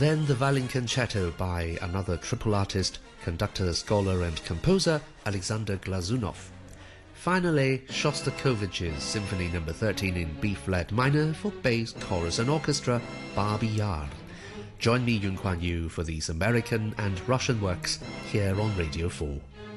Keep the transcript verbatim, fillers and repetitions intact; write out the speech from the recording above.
Then the violin concerto by another triple artist, conductor, scholar and composer Alexander Glazunov. Finally, Shostakovich's Symphony number thirteen in B-flat minor for bass, chorus and orchestra, Babi Yar. Join me, Yun Kuan Yu, for these American and Russian works here on Radio four.